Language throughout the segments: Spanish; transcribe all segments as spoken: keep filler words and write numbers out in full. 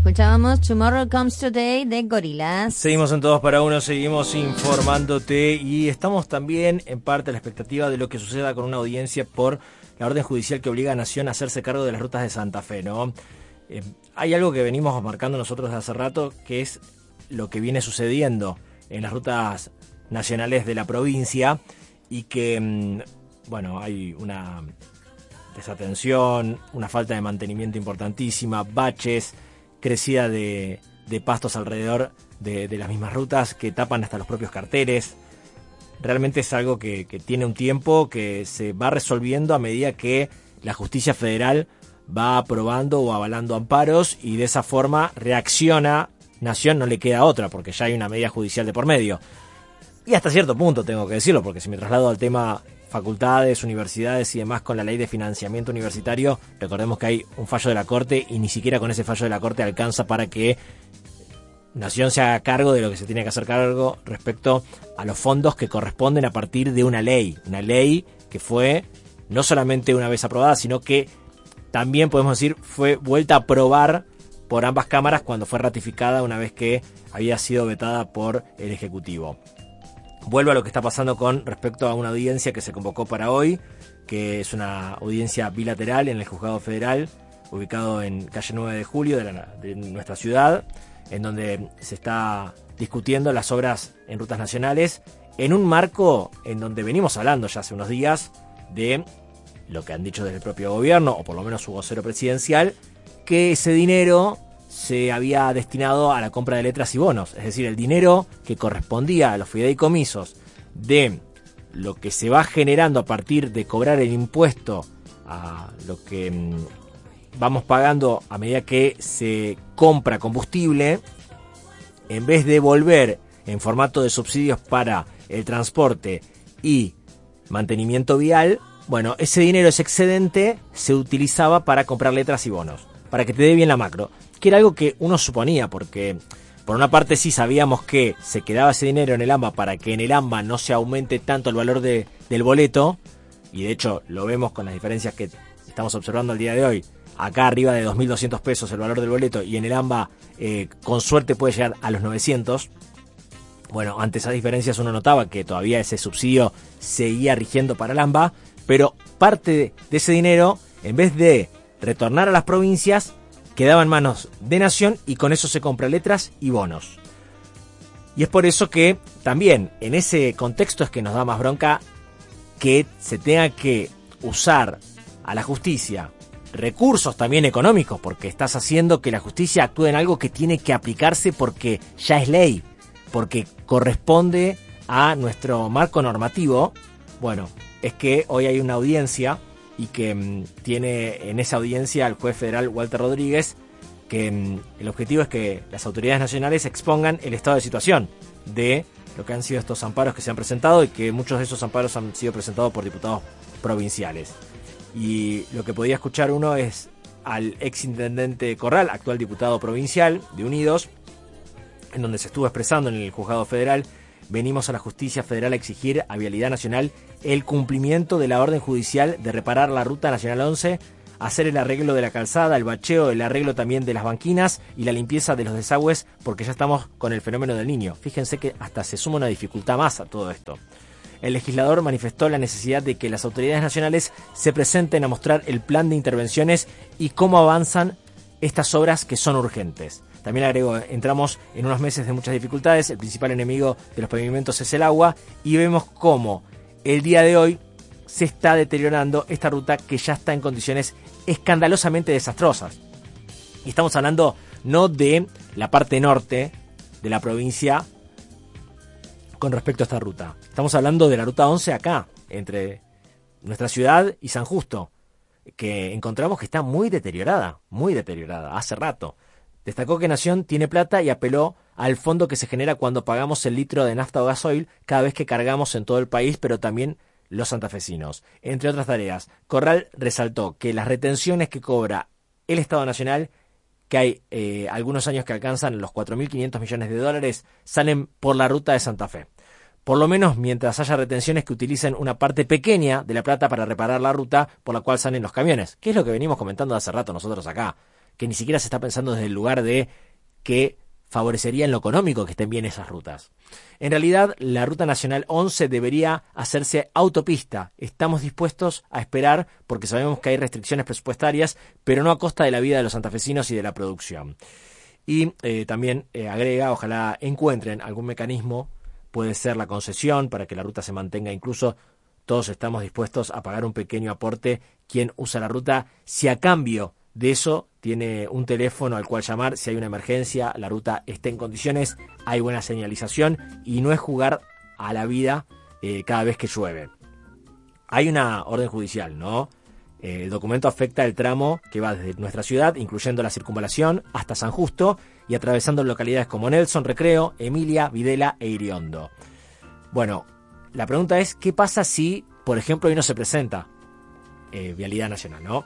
Escuchábamos Tomorrow Comes Today de Gorillaz. Seguimos en Todos para Uno, seguimos informándote y estamos también en parte a la expectativa de lo que suceda con una audiencia por la orden judicial que obliga a Nación a hacerse cargo de las rutas de Santa Fe, ¿no? Eh, hay algo que venimos marcando nosotros desde hace rato, que es lo que viene sucediendo en las rutas nacionales de la provincia y que, bueno, hay una desatención, una falta de mantenimiento importantísima, baches, crecida de, de pastos alrededor de, de las mismas rutas que tapan hasta los propios carteles. Realmente es algo que, que tiene un tiempo, que se va resolviendo a medida que la justicia federal va aprobando o avalando amparos y de esa forma reacciona Nación, no le queda otra porque ya hay una medida judicial de por medio. Y hasta cierto punto tengo que decirlo, porque si me traslado al tema facultades, universidades y demás con la ley de financiamiento universitario, recordemos que hay un fallo de la Corte y ni siquiera con ese fallo de la Corte alcanza para que Nación se haga cargo de lo que se tiene que hacer cargo respecto a los fondos que corresponden a partir de una ley, una ley que fue no solamente una vez aprobada, sino que también podemos decir fue vuelta a aprobar por ambas cámaras cuando fue ratificada una vez que había sido vetada por el Ejecutivo. Vuelvo a lo que está pasando con respecto a una audiencia que se convocó para hoy, que es una audiencia bilateral en el Juzgado Federal, ubicado en calle nueve de julio de, la, de nuestra ciudad, en donde se está discutiendo las obras en rutas nacionales, en un marco en donde venimos hablando ya hace unos días de lo que han dicho desde el propio gobierno, o por lo menos su vocero presidencial, que ese dinero se había destinado a la compra de letras y bonos, es decir, el dinero que correspondía a los fideicomisos de lo que se va generando a partir de cobrar el impuesto a lo que mmm, vamos pagando a medida que se compra combustible, en vez de volver en formato de subsidios para el transporte y mantenimiento vial, bueno, ese dinero, ese excedente, se utilizaba para comprar letras y bonos, para que te dé bien la macro, que era algo que uno suponía, porque por una parte sí sabíamos que se quedaba ese dinero en el AMBA para que en el AMBA no se aumente tanto el valor de, del boleto, y de hecho lo vemos con las diferencias que estamos observando el día de hoy. Acá arriba de dos mil doscientos pesos el valor del boleto y en el AMBA eh, con suerte puede llegar a los novecientos. Bueno, ante esas diferencias uno notaba que todavía ese subsidio seguía rigiendo para el AMBA, pero parte de ese dinero, en vez de retornar a las provincias, quedaba en manos de Nación y con eso se compra letras y bonos. Y es por eso que también en ese contexto es que nos da más bronca que se tenga que usar a la justicia recursos también económicos, porque estás haciendo que la justicia actúe en algo que tiene que aplicarse porque ya es ley, porque corresponde a nuestro marco normativo. Bueno, es que hoy hay una audiencia y que mmm, tiene en esa audiencia el juez federal Walter Rodríguez, que mmm, el objetivo es que las autoridades nacionales expongan el estado de situación de lo que han sido estos amparos que se han presentado y que muchos de esos amparos han sido presentados por diputados provinciales. Y lo que podía escuchar uno es al exintendente Corral, actual diputado provincial de Unidos, en donde se estuvo expresando en el juzgado federal: venimos a la justicia federal a exigir a Vialidad Nacional el cumplimiento de la orden judicial de reparar la ruta nacional once, hacer el arreglo de la calzada, el bacheo, el arreglo también de las banquinas y la limpieza de los desagües, porque ya estamos con el fenómeno del Niño. Fíjense que hasta se suma una dificultad más a todo esto. El legislador manifestó la necesidad de que las autoridades nacionales se presenten a mostrar el plan de intervenciones y cómo avanzan estas obras que son urgentes. También agrego, entramos en unos meses de muchas dificultades, el principal enemigo de los pavimentos es el agua, y vemos cómo el día de hoy se está deteriorando esta ruta que ya está en condiciones escandalosamente desastrosas. Y estamos hablando no de la parte norte de la provincia con respecto a esta ruta. Estamos hablando de la ruta once acá, entre nuestra ciudad y San Justo, que encontramos que está muy deteriorada, muy deteriorada, hace rato. Destacó que Nación tiene plata y apeló al fondo que se genera cuando pagamos el litro de nafta o gasoil cada vez que cargamos en todo el país, pero también los santafesinos. Entre otras tareas, Corral resaltó que las retenciones que cobra el Estado Nacional, que hay eh, algunos años que alcanzan los cuatro mil quinientos millones de dólares, salen por la ruta de Santa Fe. Por lo menos mientras haya retenciones que utilicen una parte pequeña de la plata para reparar la ruta por la cual salen los camiones, que es lo que venimos comentando hace rato nosotros acá, que ni siquiera se está pensando desde el lugar de que favorecería en lo económico que estén bien esas rutas. En realidad, la Ruta Nacional once debería hacerse autopista. Estamos dispuestos a esperar porque sabemos que hay restricciones presupuestarias, pero no a costa de la vida de los santafesinos y de la producción. Y eh, también eh, agrega, ojalá encuentren algún mecanismo, puede ser la concesión para que la ruta se mantenga, incluso todos estamos dispuestos a pagar un pequeño aporte quien usa la ruta, si a cambio de eso tiene un teléfono al cual llamar si hay una emergencia, la ruta está en condiciones, hay buena señalización y no es jugar a la vida eh, cada vez que llueve. Hay una orden judicial, ¿no? Eh, el documento afecta el tramo que va desde nuestra ciudad, incluyendo la circunvalación, hasta San Justo y atravesando localidades como Nelson, Recreo, Emilia, Videla e Iriondo. Bueno, la pregunta es, ¿qué pasa si, por ejemplo, hoy no se presenta eh, Vialidad Nacional, ¿no?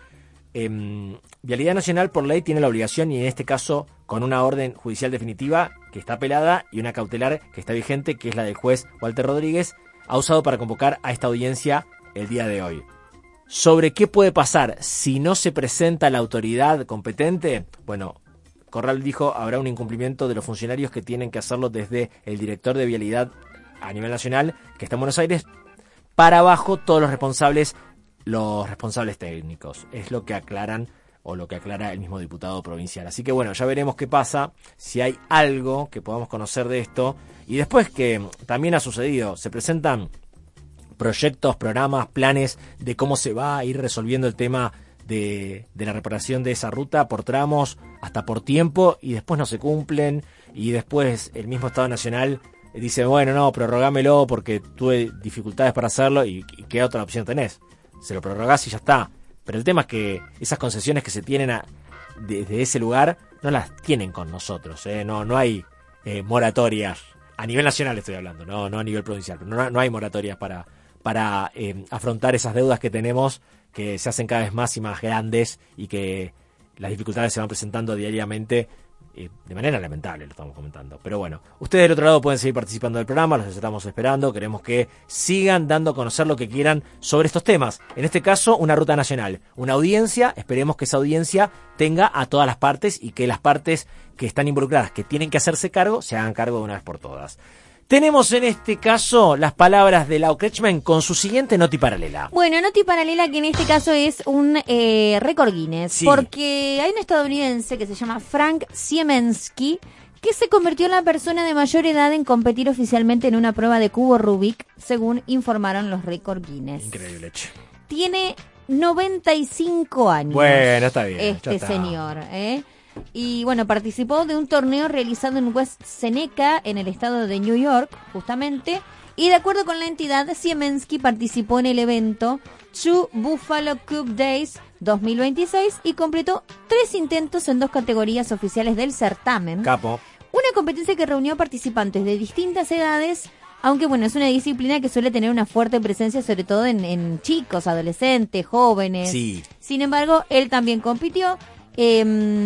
Eh, Vialidad Nacional por ley tiene la obligación, y en este caso con una orden judicial definitiva que está apelada y una cautelar que está vigente, que es la del juez Walter Rodríguez, ha usado para convocar a esta audiencia el día de hoy. ¿Sobre qué puede pasar si no se presenta la autoridad competente? Bueno, Corral dijo habrá un incumplimiento de los funcionarios que tienen que hacerlo desde el director de Vialidad a nivel nacional, que está en Buenos Aires, para abajo todos los responsables, los responsables técnicos. Es lo que aclaran o lo que aclara el mismo diputado provincial. Así que bueno, ya veremos qué pasa, si hay algo que podamos conocer de esto. Y después, que también ha sucedido, se presentan proyectos, programas, planes de cómo se va a ir resolviendo el tema de, de la reparación de esa ruta por tramos, hasta por tiempo, y después no se cumplen, y después el mismo Estado Nacional dice, bueno, no, prorrogámelo porque tuve dificultades para hacerlo, y, y ¿qué otra opción tenés? Se lo prorrogás y ya está. Pero el tema es que esas concesiones que se tienen a, desde ese lugar no las tienen con nosotros, ¿eh? No, no hay eh, moratorias, a nivel nacional estoy hablando, no, no a nivel provincial, pero no, no hay moratorias para... para eh, afrontar esas deudas que tenemos, que se hacen cada vez más y más grandes y que las dificultades se van presentando diariamente eh, de manera lamentable, lo estamos comentando. Pero bueno, ustedes del otro lado pueden seguir participando del programa, los estamos esperando, queremos que sigan dando a conocer lo que quieran sobre estos temas. En este caso, una ruta nacional, una audiencia, esperemos que esa audiencia tenga a todas las partes y que las partes que están involucradas, que tienen que hacerse cargo, se hagan cargo de una vez por todas. Tenemos en este caso las palabras de Lau Kretschmann con su siguiente noti paralela. Bueno, noti paralela que en este caso es un eh, récord Guinness, sí. Porque hay un estadounidense que se llama Frank Siemensky que se convirtió en la persona de mayor edad en competir oficialmente en una prueba de cubo Rubik, según informaron los récord Guinness. Increíble. Tiene noventa y cinco años. Bueno, está bien. Este está. señor, ¿eh? Y bueno, participó de un torneo realizado en West Seneca, en el estado de New York, justamente. Y de acuerdo con la entidad, Siemensky participó en el evento Two Buffalo Cup Days dos mil veintiséis y completó tres intentos en dos categorías oficiales del certamen. Capo. Una competencia que reunió participantes de distintas edades, aunque bueno, es una disciplina que suele tener una fuerte presencia sobre todo en, en chicos, adolescentes, jóvenes. Sí. Sin embargo, él también compitió. Eh,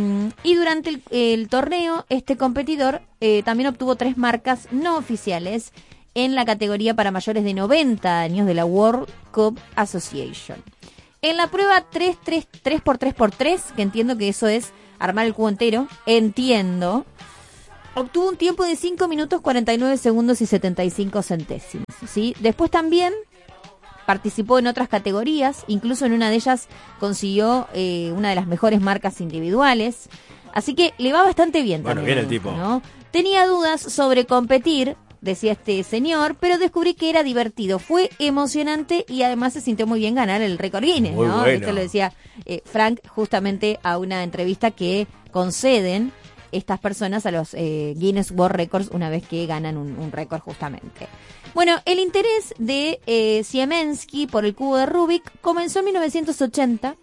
y durante el, el torneo, este competidor eh, también obtuvo tres marcas no oficiales en la categoría para mayores de noventa años de la World Cup Association. En la prueba tres por tres por tres, que entiendo que eso es armar el cubo entero, entiendo, obtuvo un tiempo de cinco minutos cuarenta y nueve segundos y setenta y cinco centésimos, ¿sí? Después también participó en otras categorías, incluso en una de ellas consiguió eh, una de las mejores marcas individuales. Así que le va bastante bien bueno, también. Bueno, bien el tipo. ¿No? Tenía dudas sobre competir, decía este señor, pero descubrí que era divertido, fue emocionante y además se sintió muy bien ganar el récord Guinness, muy ¿no? Bueno. Esto lo decía eh, Frank justamente a una entrevista que conceden estas personas a los eh, Guinness World Records una vez que ganan un, un récord justamente. Bueno, el interés de eh, Siemensky por el cubo de Rubik comenzó en mil novecientos ochenta,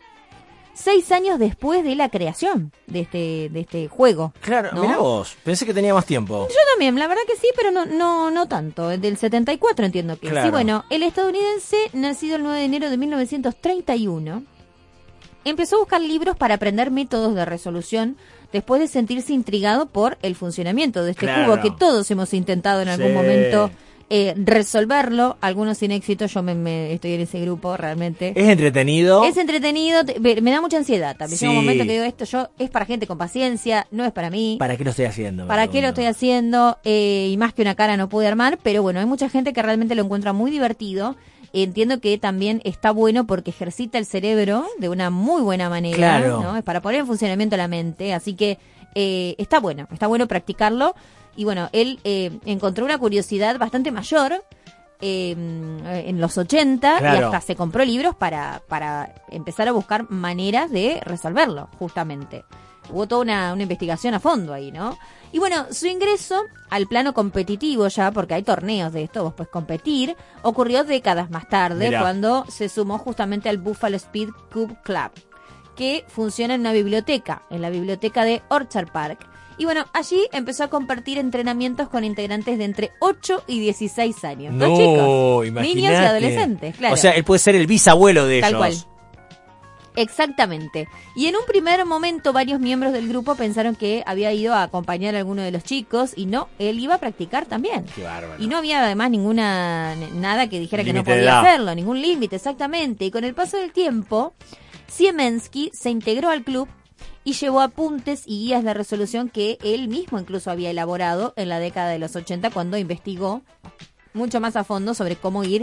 seis años después de la creación de este de este juego. Claro, ¿no? mirá vos, pensé que tenía más tiempo. Yo también, la verdad que sí, pero no no no tanto, del setenta y cuatro entiendo que. Claro. Sí, bueno, el estadounidense, nacido el nueve de enero de mil novecientos treinta y uno, empezó a buscar libros para aprender métodos de resolución después de sentirse intrigado por el funcionamiento de este claro. cubo que todos hemos intentado en algún sí. momento eh, resolverlo, algunos sin éxito. Yo me, me estoy en ese grupo realmente. Es entretenido. Es entretenido, te- me, me da mucha ansiedad también. Sí. Llega un momento que digo, esto yo es para gente con paciencia, no es para mí. ¿Para qué lo estoy haciendo? Me ¿Para qué lo pregunto. estoy haciendo? Eh, y más que una cara no pude armar, pero bueno, hay mucha gente que realmente lo encuentra muy divertido. Entiendo que también está bueno porque ejercita el cerebro de una muy buena manera, Claro. ¿no? Es para poner en funcionamiento la mente, así que eh, está bueno, está bueno practicarlo. Y bueno, él eh, encontró una curiosidad bastante mayor eh, en los ochenta Claro. y hasta se compró libros para, para empezar a buscar maneras de resolverlo, justamente. Hubo toda una, una investigación a fondo ahí, ¿no? Y bueno, su ingreso al plano competitivo ya, porque hay torneos de esto, vos puedes competir, ocurrió décadas más tarde, Mirá. cuando se sumó justamente al Buffalo Speed Cub Club, que funciona en una biblioteca, en la biblioteca de Orchard Park. Y bueno, allí empezó a compartir entrenamientos con integrantes de entre ocho y dieciséis años. No, Dos chicos, imagínate. niños y adolescentes, claro. O sea, él puede ser el bisabuelo de Tal ellos. cual. Exactamente. Y en un primer momento varios miembros del grupo pensaron que había ido a acompañar a alguno de los chicos y no, él iba a practicar también. Qué bárbaro. Y no había además ninguna nada que dijera que no Límite de podía edad. hacerlo, ningún límite, exactamente. Y con el paso del tiempo, Siemensky se integró al club y llevó apuntes y guías de resolución que él mismo incluso había elaborado en la década de los ochenta cuando investigó mucho más a fondo sobre cómo ir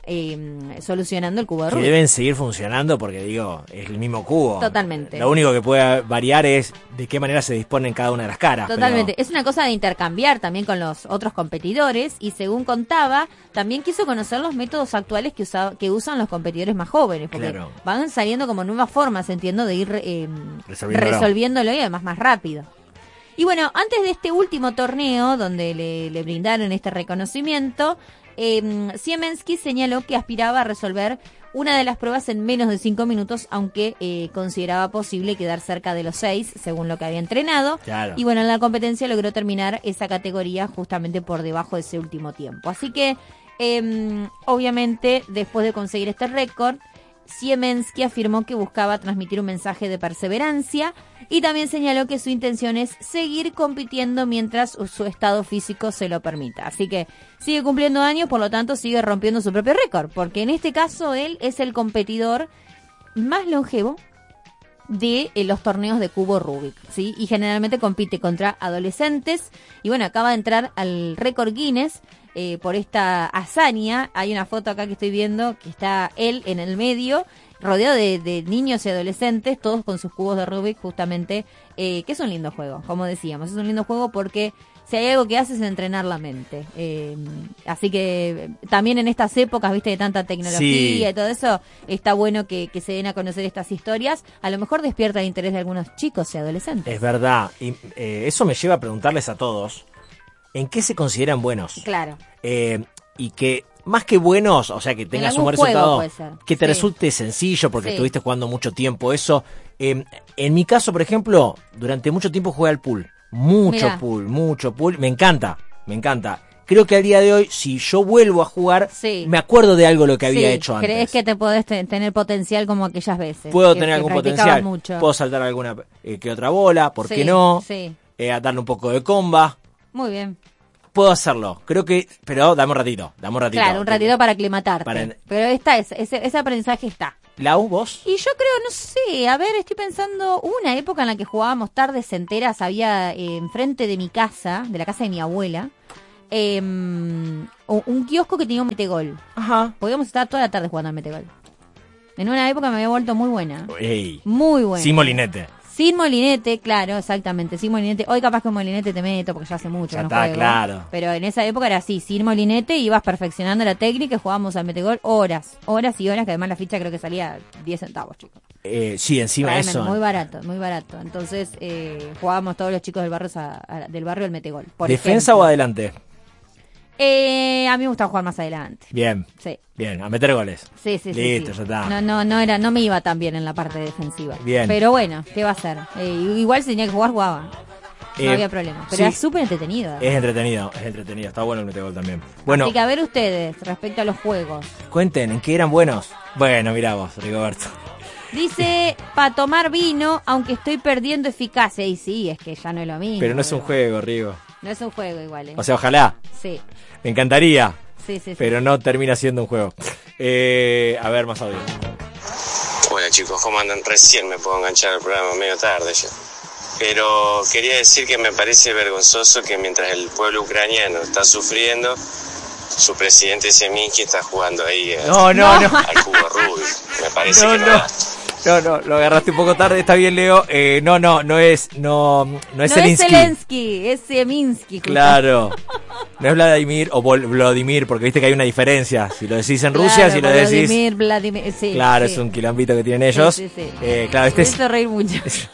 eh, solucionando el cubo de Que Rubik. deben seguir funcionando porque, digo, es el mismo cubo. Totalmente. Lo único que puede variar es de qué manera se disponen cada una de las caras. Totalmente. pero- Es una cosa de intercambiar también con los otros competidores y según contaba, también quiso conocer los métodos actuales que, usa- que usan los competidores más jóvenes, porque Claro. van saliendo como nuevas formas, entiendo, de ir eh, Resolviéndolo. resolviéndolo y además más rápido. Y bueno, antes de este último torneo, donde le, le brindaron este reconocimiento, eh, Siemensky señaló que aspiraba a resolver una de las pruebas en menos de cinco minutos, aunque eh, consideraba posible quedar cerca de los seis, según lo que había entrenado. Claro. Y bueno, en la competencia logró terminar esa categoría justamente por debajo de ese último tiempo. Así que, eh, obviamente, después de conseguir este récord, Siemensky afirmó que buscaba transmitir un mensaje de perseverancia y también señaló que su intención es seguir compitiendo mientras su estado físico se lo permita. Así que sigue cumpliendo años, por lo tanto sigue rompiendo su propio récord, porque en este caso él es el competidor más longevo de eh, los torneos de cubo Rubik, ¿sí? Y generalmente compite contra adolescentes y bueno, acaba de entrar al récord Guinness eh, por esta hazaña. Hay una foto acá que estoy viendo que está él en el medio, rodeado de, de niños y adolescentes, todos con sus cubos de Rubik justamente, eh, que es un lindo juego, como decíamos, es un lindo juego porque si hay algo que hace es entrenar la mente. Eh, así que eh, también en estas épocas, viste, de tanta tecnología Sí. y todo eso, está bueno que, que se den a conocer estas historias. A lo mejor despierta el interés de algunos chicos y adolescentes. Es verdad. Y eh, eso me lleva a preguntarles a todos, ¿en qué se consideran buenos? Claro. Eh, y que, más que buenos, o sea, que tengas un algún buen juego resultado, puede ser. que te Sí. resulte sencillo porque Sí. estuviste jugando mucho tiempo, eso. Eh, en mi caso, por ejemplo, durante mucho tiempo jugué al pool. Mucho Mirá. pool, mucho pool. Me encanta, me encanta. Creo que al día de hoy, si yo vuelvo a jugar, Sí. me acuerdo de algo lo que había Sí, hecho antes. ¿crees que te podés te- tener potencial como aquellas veces? Puedo que- tener que algún practicabas potencial. mucho? Puedo saltar alguna eh, que otra bola, ¿por Sí, qué no? Sí, Eh, a darle un poco de comba. muy bien. Puedo hacerlo. Creo que. Pero dame un ratito. Dame un ratito. Claro, un ratito para aclimatarte. Para- Pero está, ese, ese, ese aprendizaje está. Lau, vos. Y yo creo, no sé, a ver, estoy pensando, hubo una época en la que jugábamos tardes enteras, había eh, enfrente de mi casa, de la casa de mi abuela, eh, un, un kiosco que tenía un metegol. Ajá. Podíamos estar toda la tarde jugando al metegol. En una época me había vuelto muy buena. Ey. Muy buena. Sin molinete. Sin molinete, claro, exactamente, sin molinete. Hoy capaz que un molinete te meto porque ya hace mucho Ya que no está, juego. claro. Pero en esa época era así, sin molinete, ibas perfeccionando la técnica y jugábamos al metegol horas, horas y horas, que además la ficha creo que salía diez centavos, chicos. Eh, sí, encima Realmente, eso. muy barato, muy barato. Entonces eh, jugábamos todos los chicos del barrio a- a- del barrio al metegol. Por ¿Defensa ejemplo. o adelante? Eh, a mí me gusta jugar más adelante. Bien. Sí. Bien, a meter goles. Sí, sí, sí. Listo, sí. ya está. No, no, no era, no me iba tan bien en la parte defensiva. Bien. Pero bueno, ¿qué va a hacer? Eh, igual si tenía que jugar, jugaba. No Eh, había problema. Pero sí. era súper entretenido. Es entretenido, es entretenido. Está bueno el metegol también. Bueno, Así que a ver ustedes, respecto a los juegos. cuenten, ¿en qué eran buenos? Bueno, mirá vos, Rigoberto. Dice, para tomar vino, aunque estoy perdiendo eficacia. Y sí, es que ya no es lo mismo. Pero no es un boludo. juego, Rigo. No es un juego igual. ¿eh? O sea, ojalá. Sí. Me encantaría. sí, sí. Pero no termina siendo un juego. Eh, a ver, más audio. Hola chicos, ¿cómo andan? Recién me puedo enganchar al programa, medio tarde ya. Pero quería decir que me parece vergonzoso que mientras el pueblo ucraniano está sufriendo, su presidente Zelensky está jugando ahí a, No, no, no. al cubo Rubik. Me parece No, que no, no. da. No, no, lo agarraste un poco tarde, está bien, Leo. Eh, no, no, no es, no, no es No Zelensky. es Zelensky, es Seminsky. Claro. No es Vladimir o Vol- Vladimir, porque viste que hay una diferencia. Si lo decís en Rusia, Claro, si lo decís... Vladimir, Vladimir, sí, Claro, sí. es un quilombito que tienen ellos. Sí, sí, sí. Eh, claro, este Me es... hizo reír mucho.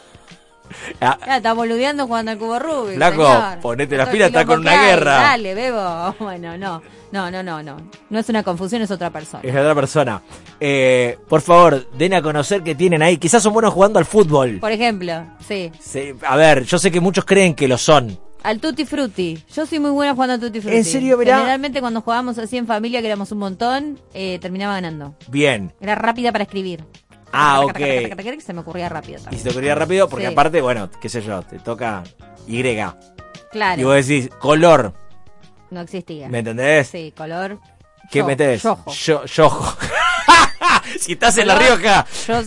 Ah, Ya, está boludeando jugando al cubo Rubik. Flaco, señor. ponete las Todo pilas, el está quilombo con una que hay. guerra. Dale, bebo. Bueno, no. No, no, no, no. No es una confusión, es otra persona. es la otra persona. Eh, por favor, den a conocer que tienen ahí. Quizás son buenos jugando al fútbol. Por ejemplo, sí. Sí, a ver, yo sé que muchos creen que lo son. Al Tutti Frutti. Yo soy muy buena jugando al Tutti Frutti. ¿En serio, verá? Generalmente cuando jugábamos así en familia, que éramos un montón, eh, terminaba ganando. Bien. Era rápida para escribir. Ah, ok. Se me ocurría rápido Y también. se te ocurría rápido porque Sí. aparte, bueno, qué sé yo, te toca Y. Claro. Y vos decís, color, No existía. ¿me entendés? Sí, color. ¿Qué yo- metés? yojo. Yo, yojo. Si estás en La Color- Rioja, Yo...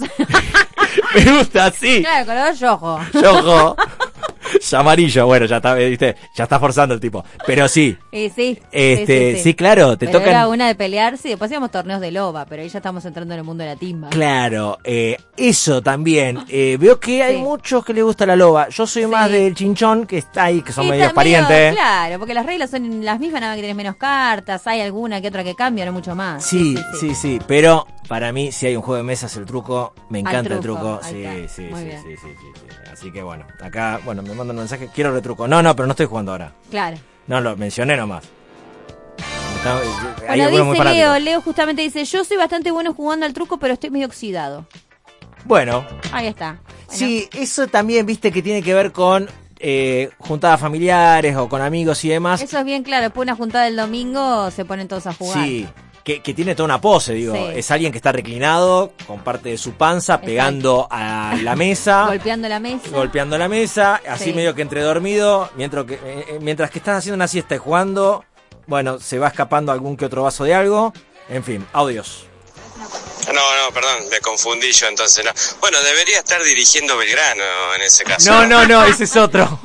me gusta así. Claro, color yojo. Yojo. Ya amarillo, bueno, ya está, viste, ya está forzando el tipo. Pero sí, Y sí. este, sí, claro, te Pero tocan. era una de pelearse y después hacíamos torneos de loba, pero ahí ya estamos entrando en el mundo de la timba. Claro, eh, eso también. Eh, veo que hay Sí. muchos que les gusta la loba. Yo soy Sí. más del chinchón, que está ahí, que son Y medios está medio- parientes. Claro, porque las reglas son las mismas, nada más que tenés menos cartas, hay alguna que otra que cambia, no mucho más. Sí, sí, sí, pero para mí si hay un juego de mesas el truco, me encanta el truco, truco. ahí Sí, está. sí, Muy sí, bien. sí, sí, sí, sí. Así que bueno, acá, bueno, me mandan un mensaje, quiero retruco. No, no, pero no estoy jugando ahora. Claro. No, lo mencioné nomás. Está- hay Bueno, algunos muy dice fanáticos. Leo, Leo justamente dice, yo soy bastante bueno jugando al truco, pero estoy medio oxidado. Bueno, Ahí está. Bueno, sí, eso también, viste, que tiene que ver con eh, juntadas familiares o con amigos y demás. Eso es bien claro, después de una juntada del domingo se ponen todos a jugar. Sí, que, que tiene toda una pose, digo. Sí. Es alguien que está reclinado, con parte de su panza, pegando a la mesa. Golpeando la mesa. Golpeando la mesa, así Sí. medio que entre dormido, mientras que, eh, mientras que estás haciendo una siesta y jugando, bueno, se va escapando algún que otro vaso de algo. En fin, audios. No, no, perdón, me confundí yo entonces. No. Bueno, debería estar dirigiendo Belgrano en ese caso. No, no, no, ese es otro.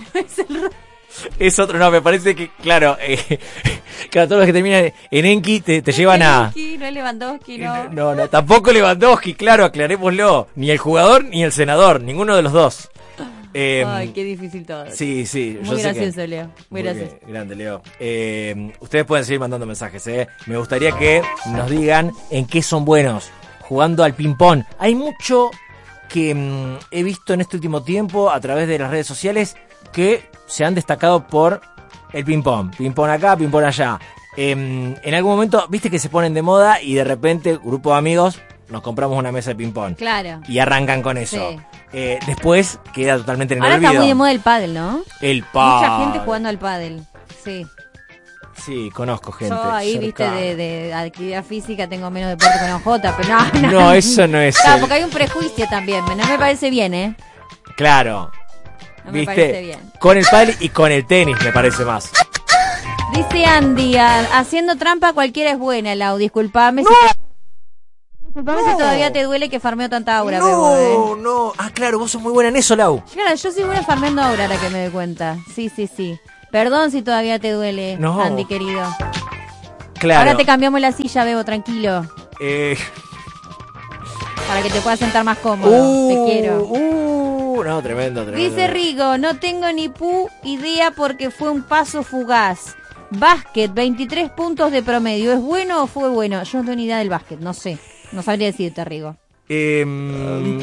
Es otro, no, me parece que, claro, eh, claro, todos los que terminan en Enki te, te llevan a... Lewandowski, no es Lewandowski, no. No, no, tampoco Lewandowski, claro, aclarémoslo. Ni el jugador ni el senador, ninguno de los dos. Eh, Ay, qué difícil todo. Sí, sí. Muy yo sé gracioso, que- Leo. Muy, Muy gracioso. bien, grande, Leo. Eh, ustedes pueden seguir mandando mensajes, ¿eh? Me gustaría que nos digan en qué son buenos. Jugando al ping-pong. Hay mucho que mm, he visto en este último tiempo a través de las redes sociales que se han destacado por el ping-pong. Ping-pong acá, ping-pong allá. Eh, en algún momento, viste que se ponen de moda y de repente, grupo de amigos, nos compramos una mesa de ping-pong. Claro. Y arrancan con eso. Sí. Eh, después queda totalmente en el Ahora olvido. está muy de moda el pádel, ¿no? El pádel. Mucha gente jugando al pádel. Sí. Sí, conozco gente. Yo ahí, viste, cercana. de, de actividad física tengo menos deporte con O J, pero no, no. No, eso no es. Claro, el- porque hay un prejuicio también. No me parece bien, ¿eh? Claro. No me ¿Viste? parece bien. Con el pádel y con el tenis me parece más. Dice Andy, a- haciendo trampa cualquiera es buena, Lau. Disculpame si, te- Disculpame si No. todavía te duele que farmeo tanta aura, Bebo, ¿eh? No, no. Ah, claro, vos sos muy buena en eso, Lau. Claro, yo soy buena farmeando aura, ahora que me doy cuenta. Sí, sí, sí. Perdón si todavía te duele, No. Andy, querido. Claro. Ahora te cambiamos la silla, Bebo, tranquilo. Eh, Para que te puedas sentar más cómodo. uh, Te quiero. Uh, no, tremendo, tremendo. Dice Rigo, no tengo ni pu idea porque fue un paso fugaz. Básquet, veintitrés puntos de promedio. ¿Es bueno o fue bueno? Yo no tengo ni idea del básquet, no sé. No sabría decirte, Rigo. Em,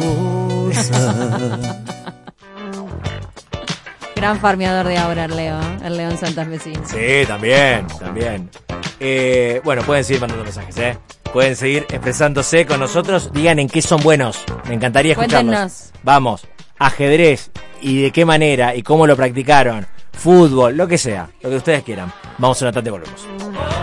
Gran farmeador de aura, el Leo. El León Santafesino. sí, también, también. Eh, bueno, pueden seguir mandando mensajes, ¿eh? Pueden seguir expresándose con nosotros. Digan en qué son buenos. Me encantaría escucharlos. Cuéntenos. Vamos, ajedrez y de qué manera y cómo lo practicaron. Fútbol, lo que sea, lo que ustedes quieran. Vamos a una tanda y volvemos.